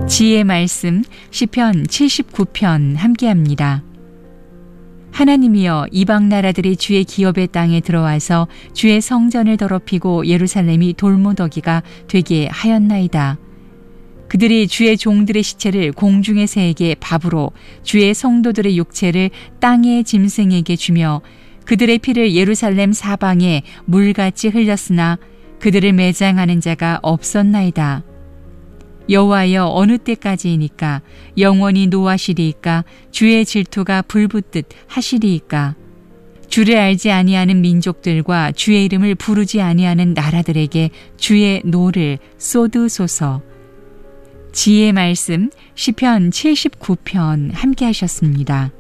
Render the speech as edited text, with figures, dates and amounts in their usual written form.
지혜의 말씀 시편 79편 함께합니다. 하나님이여, 이방 나라들이 주의 기업의 땅에 들어와서 주의 성전을 더럽히고 예루살렘이 돌무더기가 되게 하였나이다. 그들이 주의 종들의 시체를 공중의 새에게 밥으로, 주의 성도들의 육체를 땅의 짐승에게 주며 그들의 피를 예루살렘 사방에 물같이 흘렸으나 그들을 매장하는 자가 없었나이다. 여호와여, 어느 때까지이니까? 영원히 노하시리이까? 주의 질투가 불붙듯 하시리이까? 주를 알지 아니하는 민족들과 주의 이름을 부르지 아니하는 나라들에게 주의 노를 쏟으소서. 지혜의 말씀 시편 79편 함께 하셨습니다.